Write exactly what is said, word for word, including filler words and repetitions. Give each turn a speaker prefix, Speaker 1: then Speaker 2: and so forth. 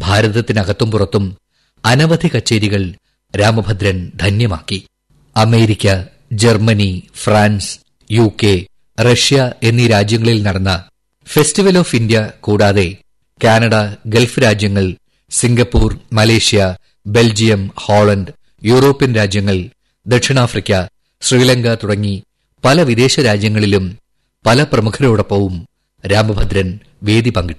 Speaker 1: ഭാരതത്തിനകത്തും പുറത്തും അനവധി കച്ചേരികൾ Ramabhadran ധന്യമാക്കി. America, Germany, France, U K, Russia എന്നീ രാജ്യങ്ങളിൽ നടന്ന ഫെസ്റ്റിവൽ ഓഫ് ഇന്ത്യ കൂടാതെ കാനഡ, ഗൾഫ് രാജ്യങ്ങൾ, Singapore, Malaysia, Belgium, Holland, European രാജ്യങ്ങൾ, ദക്ഷിണാഫ്രിക്ക, ശ്രീലങ്ക തുടങ്ങി പല വിദേശ രാജ്യങ്ങളിലും പല പ്രമുഖരോടൊപ്പവും രാമഭദ്രൻ വേദി പങ്കിട്ടു.